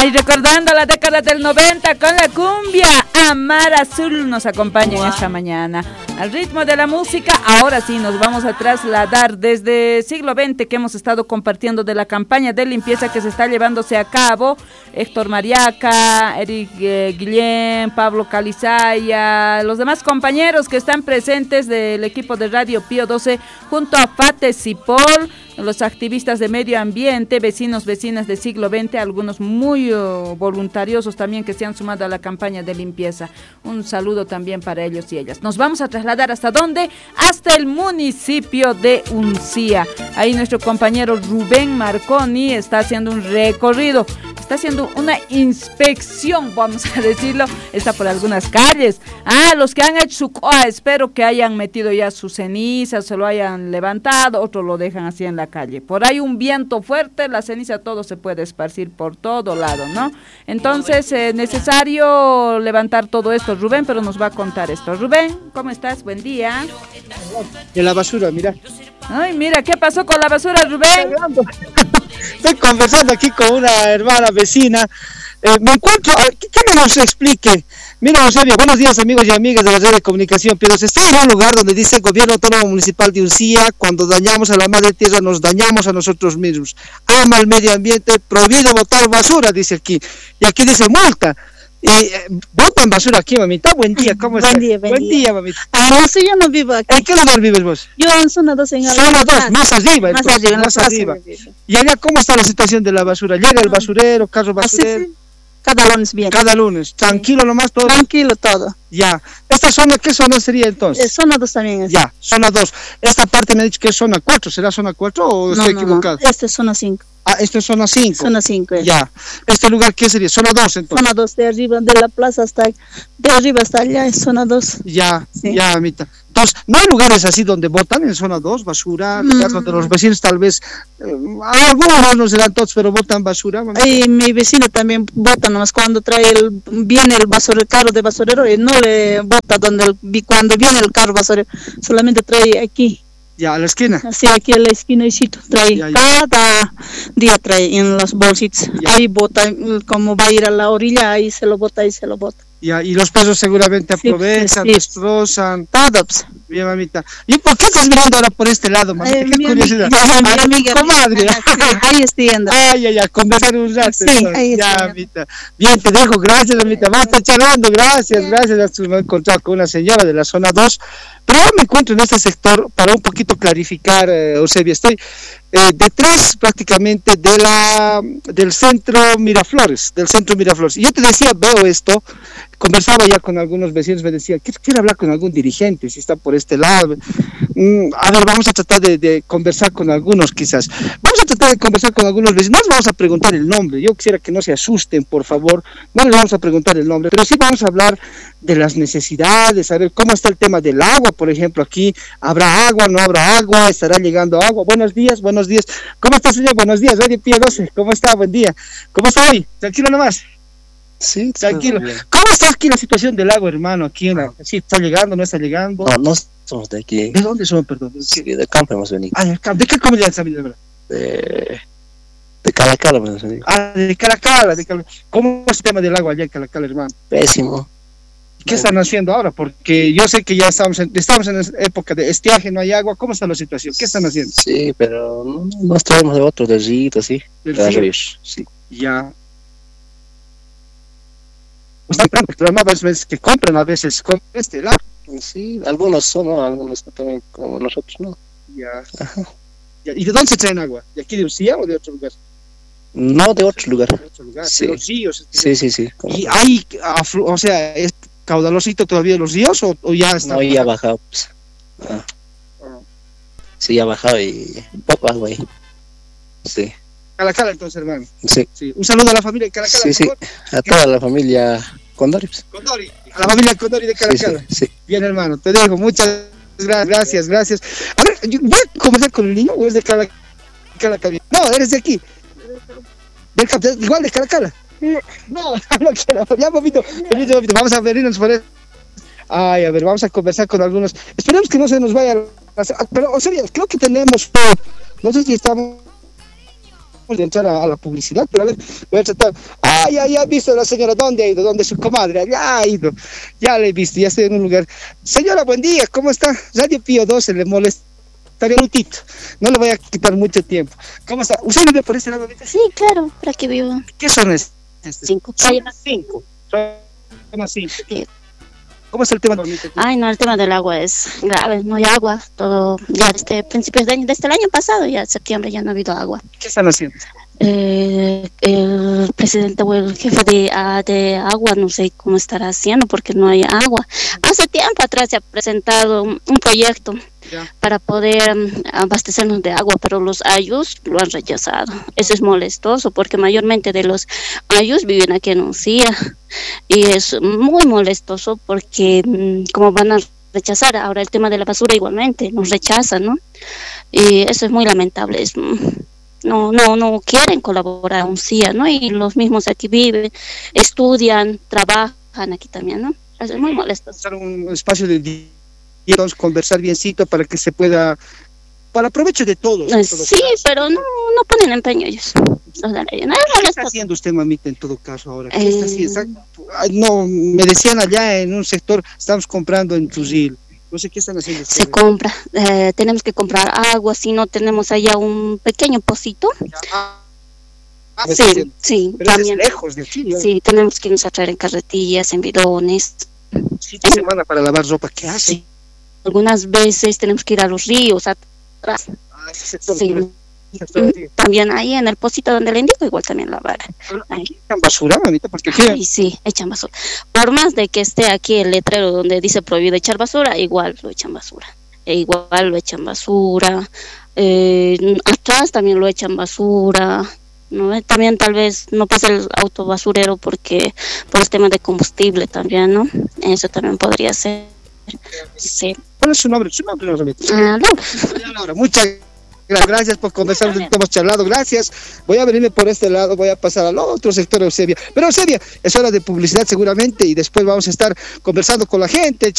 Y recordando la década del 90 con la cumbia, Amar Azul nos acompaña en esta mañana. Al ritmo de la música, ahora sí nos vamos a trasladar desde siglo XX que hemos estado compartiendo de la campaña de limpieza que se está llevándose a cabo. Héctor Mariaca, Eric Guillén, Pablo Calizaya, los demás compañeros que están presentes del equipo de Radio Pío 12 junto a Fate Cipol, los activistas de medio ambiente, vecinos, vecinas de siglo XX, algunos muy voluntariosos también que se han sumado a la campaña de limpieza. Un saludo también para ellos y ellas. Nos vamos a trasladar ¿hasta dónde? Hasta el municipio de Uncía. Ahí nuestro compañero Rubén Marconi está haciendo un recorrido, está haciendo una inspección, vamos a decirlo, está por algunas calles. Los que han hecho su coa, espero que hayan metido ya sus cenizas, se lo hayan levantado, otros lo dejan así en la calle. Por ahí un viento fuerte, la ceniza todo se puede esparcir por todo lado, ¿no? Entonces es necesario levantar todo esto, Rubén, pero nos va a contar esto. Rubén, ¿cómo estás? Buen día. De la basura, mira. Ay, mira, ¿qué pasó con la basura, Rubén? Estoy conversando aquí con una hermana vecina. Me encuentro, ¿qué me nos explique? Mira, Eusebio, buenos días amigos y amigas de la red de comunicación. Pero se está en un lugar donde dice Gobierno Autónomo Municipal de Uncía: cuando dañamos a la madre tierra nos dañamos a nosotros mismos. Ama el medio ambiente, prohibido botar basura, dice aquí. Y aquí dice multa. Y botan basura aquí, mamita. Buen día, ¿cómo estás? Buen día, mamita. No sé, yo no vivo aquí. ¿En qué lugar vives vos? Yo en zona 2 en Zona 2, más arriba. Más arriba. ¿Y allá cómo está la situación de la basura? ¿Llega el basurero, carro basurero? Sí. Cada lunes bien. Cada lunes, tranquilo nomás todo. Tranquilo todo. Ya. ¿Esta zona qué zona sería entonces? Zona 2 también es. Ya, zona 2. Esta parte me ha dicho que es zona 4. ¿Será zona 4 o estoy equivocado? No. Esta es zona 5. Esto es zona 5. Zona 5 es. Ya. ¿Este lugar qué sería? Zona 2 entonces. Zona 2, de arriba, de la plaza de arriba hasta allá es zona 2. Ya, sí. Ya, amita. Entonces, ¿no hay lugares así donde botan en zona 2 basura? Donde los vecinos tal vez, algunos no serán todos, pero botan basura. Y mi vecino también bota, nomás cuando viene el carro de basurero, y no le bota cuando viene el carro basurero, solamente trae aquí. Ya, a la esquina. Sí, aquí a la esquina, trae, cada día trae en los bolsitos. Ya. Ahí bota, como va a ir a la orilla, ahí se lo bota. Ya, y los perros seguramente aprovechan, destrozan. Todos. Bien, mamita. ¿Y por qué estás mirando ahora por este lado, mamita? Qué curiosidad. Mi amiga, comadre. Ahí estoy viendo. Conversar un rato. Sí, ahí ya, mamita. Bien, te dejo, gracias, mamita. Vamos a estar charlando, gracias. Me he encontrado con una señora de la zona 2. Pero yo me encuentro en este sector, para un poquito clarificar, Eusebio, estoy detrás prácticamente del centro Miraflores, Y yo te decía, veo esto, conversaba ya con algunos vecinos, me decía, quiero hablar con algún dirigente, si está por este lado. A ver, vamos a tratar de conversar con algunos quizás. Vamos a tratar de conversar con algunos vecinos, no les vamos a preguntar el nombre, yo quisiera que no se asusten, por favor, no les vamos a preguntar el nombre, pero sí vamos a hablar de las necesidades, a ver cómo está el tema del agua, por ejemplo, aquí, ¿habrá agua, no habrá agua? ¿Estará llegando agua? Buenos días. ¿Cómo está, señor? Buenos días, Radio Pío 12, ¿cómo está? Buen día. ¿Cómo está hoy? Tranquilo nomás. Sí, tranquilo. ¿Cómo está aquí la situación del agua, hermano? Aquí ¿sí está llegando, no está llegando? No somos de aquí. ¿De dónde son, perdón? Sí, de campo hemos venido. Del campo. ¿De qué comunidad está viniendo? De Calacala hemos venido. De Calacala. ¿Cómo es el tema del agua allá en Calacala, hermano? Pésimo. ¿Qué están haciendo ahora? Porque yo sé que ya estamos en época de estiaje, no hay agua. ¿Cómo está la situación? ¿Qué están haciendo? Sí, pero nos traemos de otros, del río, sí. ¿Del río? Sí. Ya. Pero a veces que compran, a veces este lado. Sí, algunos son, ¿no? Algunos también como nosotros, ¿no? Ya. Ajá. ¿Y de dónde se traen agua? ¿De aquí de Uncía o de otro lugar? No, de otro lugar. ¿De otro lugar? Sí. ¿De los ríos? Sí. ¿Y hay, o sea, es caudalosito todavía los ríos o ya está? No, ya ha bajado, pues. Sí, ya ha bajado y poco agua ahí. Sí. Calacala entonces, hermano. Sí. Un saludo a la familia de Calacala. Sí, a toda la familia Condori. A la familia Condori de Calacala. Sí. Bien, hermano, te dejo. Muchas gracias. A ver, ¿voy a conversar con el niño o es de Calacala? No, eres de aquí. Igual de Calacala. No quiero. Ya, papito. Vamos a venirnos por eso. A ver, vamos a conversar con algunos. Esperemos que no se nos vaya. Pero, o sea, creo que tenemos. No sé si estamos de entrar a la publicidad, pero a ver, voy a tratar. Ya he visto a la señora, ¿dónde ha ido? ¿Dónde su comadre? Ya ha ido, ya la he visto, ya estoy en un lugar. Señora, buen día, ¿cómo está? Radio Pío 12, le molestaría un minutito, no le voy a quitar mucho tiempo. ¿Cómo está? ¿Usted vive por este lado ahorita? Sí, claro, por aquí vivo. ¿Qué son estas? 5. Zona 5. Zona 5. Sí. ¿Cómo es el tema, Normita? Ay, no, el tema del agua es grave, no hay agua, todo, ya desde principios de año, desde el año pasado, ya en septiembre ya no ha habido agua. ¿Qué están haciendo? El presidente o el jefe de agua, no sé cómo estará haciendo porque no hay agua. Hace tiempo atrás se ha presentado un proyecto para poder abastecernos de agua, pero los ayus lo han rechazado. Eso es molestoso porque mayormente de los ayus viven aquí en Uncía y es muy molestoso porque como van a rechazar ahora el tema de la basura igualmente, nos rechazan, ¿no? Y eso es muy lamentable, no quieren colaborar a Uncía, ¿no? Y los mismos aquí viven, estudian, trabajan aquí también, ¿no? Es muy molesto. Usar un espacio de día, conversar biencito para que se pueda, para provecho de todos. Sí, pero no ponen empeño ellos. ¿Qué está haciendo usted, mamita, en todo caso ahora? ¿Qué está haciendo? No, me decían allá en un sector, estamos comprando en Tuzil. No sé qué están haciendo ustedes. Se compra, tenemos que comprar agua, si no tenemos allá un pequeño pocito. Sí, pero también. Es lejos de aquí, ¿no? Sí, tenemos que irnos a traer en carretillas, en bidones. Sí, esta semana para lavar ropa, ¿qué hace? Sí. Algunas veces tenemos que ir a los ríos atrás. Ese sector, Sí. También ahí en el pocito donde le indico, igual también lavar. ¿Echan basura, mamita? Porque Ay, sí, echan basura. Por más de que esté aquí el letrero donde dice prohibido echar basura, igual lo echan basura. Atrás también lo echan basura. ¿No? También tal vez no pasa el auto basurero porque por el tema de combustible también, ¿no? Eso también podría ser. Sí. ¿Cuál es su nombre? Su nombre, Laura. Laura, muchas gracias por conversar lo que hemos charlado, gracias. Voy a venirme por este lado, voy a pasar al otro sector de Eusebia. Pero Eusebia, es hora de publicidad seguramente y después vamos a estar conversando con la gente.